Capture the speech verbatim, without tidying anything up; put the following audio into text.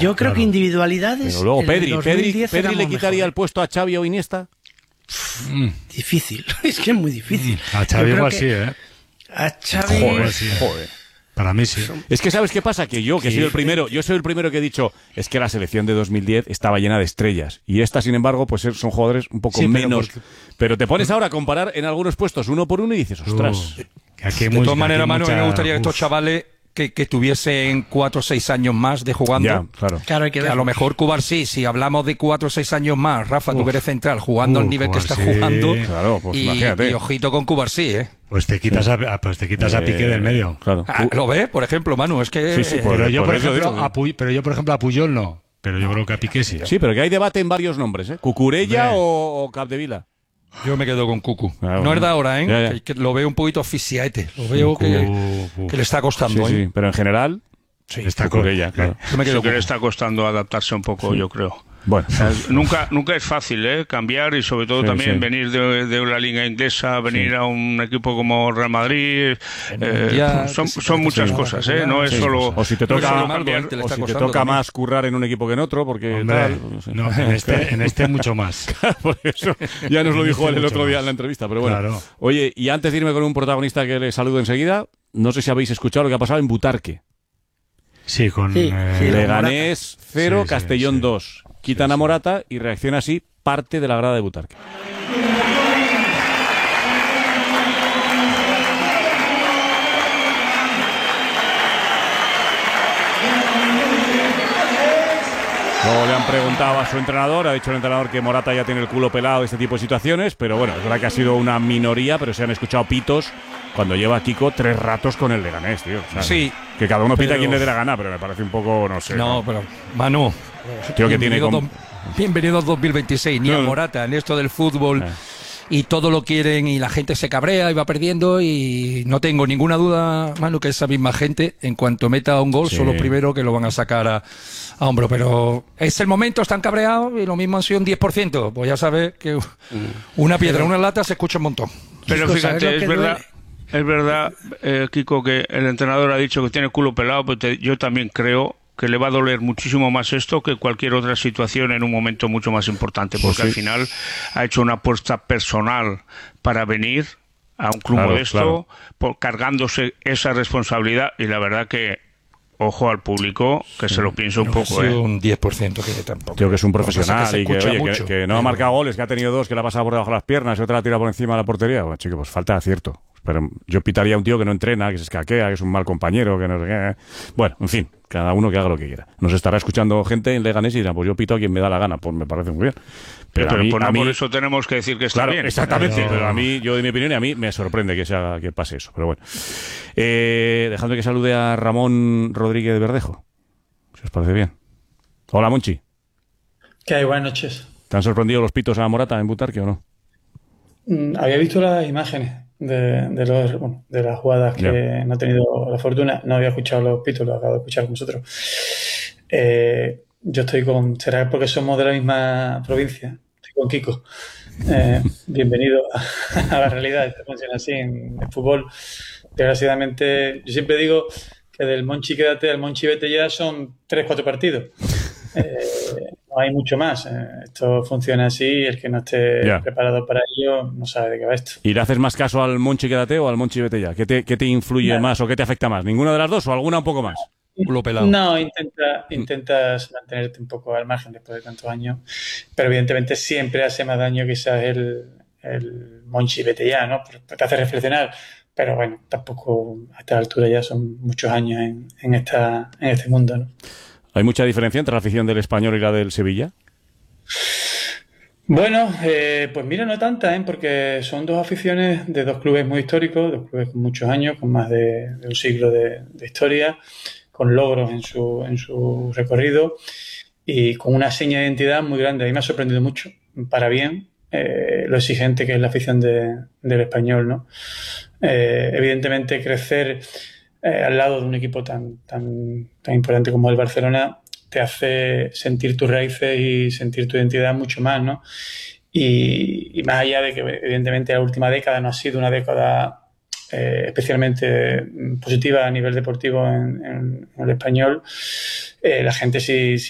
Yo creo claro. que individualidades... Pero luego Pedri, Pedri, Pedri le quitaría mejor. el puesto a Xavi o Iniesta. Mm. Difícil, es que es muy difícil. A Xavi igual sí, ¿eh? A Xavi... Joder, sí. Joder. Para mí sí. Es que ¿sabes qué pasa? Que yo, que soy el primero, yo soy el primero que he dicho, es que la selección de dos mil diez estaba llena de estrellas. Y esta, sin embargo, pues son jugadores un poco Sí, pero menos. porque- Pero te pones ahora a comparar en algunos puestos uno por uno y dices, ostras. Uh, que aquí hay De muy- todas aquí maneras, hay Manu, a mí mucha- me gustaría que estos uf. chavales que, que tuviesen cuatro o seis años más de jugando. Ya, claro. Claro, hay que Que ver. a lo mejor Cubar sí, si hablamos de cuatro o seis años más, Rafa, tú Uf. que eres central, jugando Uf, al nivel que está Cubarsí. jugando. Claro, pues y, imagínate. y ojito con Cubar sí, ¿eh? Pues te quitas a, a- pues te quitas a Piqué Eh, del medio. Claro. Ah, ¿lo ves? Por ejemplo, Manu, es que... Sí, sí, eh, por- Pero yo, por eso ejemplo, digo. a Pu- pero yo, por ejemplo, a Puyol no. Pero yo creo que a Piqué sí. ¿eh? Sí, pero que hay debate en varios nombres, ¿eh? Cucurella Hombre. o, o Capdevila. Yo me quedo con Cucu. Claro, no bueno. es de ahora, ¿eh? Ya, ya. Que, que lo veo un poquito fisiaete. Lo veo que, Uf, que le está Sí, costando, ¿eh? sí, pero en general, Sí, está Cucurella, claro. Yo me quedo Lo que con le está costando adaptarse un poco, yo creo. Bueno. O sea, nunca, nunca es fácil, ¿eh? Cambiar y sobre todo Sí, también sí. venir de, de la liga inglesa, venir a un equipo como Real Madrid. eh, Mundial, son que sí, son que muchas sí, cosas, sí, ¿eh? No es Sí, solo. o si te no es toca, solo Ronaldo, cambiar- ¿eh? Que le o está si te costando toca también. más currar en un equipo que en otro, porque Hombre, tal, no sé. no, en este, en este mucho más. Por eso ya nos lo En dijo este él el mucho otro día más. en la entrevista, pero bueno. Claro. Oye, y antes de irme con un protagonista que le saludo enseguida, no sé si habéis escuchado lo que ha pasado en Butarque. Sí, con Sí, eh, sí, Leganés cero, Sí, sí, Castellón sí. dos. Quitan Sí, a sí. Morata y reacciona así parte de la grada de Butarque. Luego le han preguntado a su entrenador, ha dicho el entrenador que Morata ya tiene el culo pelado de este tipo de situaciones, pero bueno, es verdad que ha sido una minoría, pero se han escuchado pitos cuando lleva a Kiko tres ratos con el Leganés, tío. O sea, Sí, que cada uno pita pero- quien le dé la gana, pero me parece un poco, no sé. No, pero Manu, Creo que tiene bienvenido, com- dos- bienvenido dos mil veintiséis, ni a No. Morata, en esto del fútbol, Eh. y todo lo quieren y la gente se cabrea y va perdiendo y no tengo ninguna duda, Manu, que esa misma gente, en cuanto meta un gol, Sí. son los primeros que lo van a sacar a, a hombro, pero es el momento, están cabreados y lo mismo han sido un diez por ciento, pues ya sabes que una piedra, una lata se escucha un montón. Pero Kiko, ¿sabes lo fíjate, es que verdad, duele? es verdad, eh, Kiko, que el entrenador ha dicho que tiene el culo pelado, pero te- yo también creo que le va a doler muchísimo más esto que cualquier otra situación en un momento mucho más importante, porque sí. al final ha hecho una apuesta personal para venir a un club Claro, modesto, claro. por- cargándose esa responsabilidad, y la verdad que, ojo al público, que se lo piense un Ha poco, sido ¿eh? un diez por ciento que tampoco. Creo que es un Lo que pasa profesional es que se y que, escucha oye, que- mucho, que, no ha pero- marcado goles, que ha tenido dos, que le ha pasado por debajo de las piernas y otra la tira por encima de la portería. Bueno, chico, pues falta de acierto. Pero yo pitaría a un tío que no entrena, que se escaquea, que es un mal compañero, que no sé qué. Bueno, en fin, cada uno que haga lo que quiera. Nos estará escuchando gente en Leganés y dirá, pues yo pito a quien me da la gana. Pues me parece muy bien. Pero, Pero a mí, pues no a mí- por eso tenemos que decir que está claro, bien. exactamente. Pero- Pero a mí, yo de mi opinión, y a mí me sorprende que, sea, que pase eso. Pero bueno. Eh, dejadme que salude a Ramón Rodríguez de Verdejo. Si os parece bien. Hola, Monchi. ¿Qué hay? Buenas noches. ¿Te han sorprendido los pitos a Morata en Butarque o no? Mm, Había visto las imágenes de, de, los, bueno, de las jugadas que Ya. no he tenido la fortuna. No había escuchado los pitos, los acabo de escuchar con vosotros. Eh, yo estoy con... ¿Será porque somos de la misma provincia? Estoy con Kiko. Eh, bienvenido a, a la realidad. Esto funciona así en el fútbol. Desgraciadamente, yo siempre digo que del Monchi quédate al Monchi vete ya son tres, cuatro partidos. Eh, no hay mucho más. Eh, esto funciona así y el que no esté Ya. preparado para ello no sabe de qué va esto. ¿Y le haces más caso al Monchi quédate o al Monchi vete ya? ¿Qué te, qué te influye Nada. más o qué te afecta más? ¿Ninguna de las dos o alguna un poco más? Culo pelado. No, intenta, intentas mantenerte un poco al margen después de tantos años, pero evidentemente siempre hace más daño quizás el, el Monchi vete ya, ¿no? Porque te hace reflexionar, pero bueno, tampoco a esta altura ya son muchos años en, en, esta, en este mundo, ¿no? ¿Hay mucha diferencia entre la afición del Español y la del Sevilla? Bueno, eh, pues mira, no tanta, ¿eh? Porque son dos aficiones de dos clubes muy históricos, dos clubes con muchos años, con más de, de un siglo de, de historia, con logros en su, en su recorrido y con una seña de identidad muy grande. A mí me ha sorprendido mucho, para bien, eh, lo exigente que es la afición de, del Español, ¿no? Eh, evidentemente, crecer eh, al lado de un equipo tan, tan, tan importante como el Barcelona te hace sentir tus raíces y sentir tu identidad mucho más, ¿no? Y, y más allá de que, evidentemente, la última década no ha sido una década eh, especialmente positiva a nivel deportivo en, en, en el Español, eh, la gente sí, sí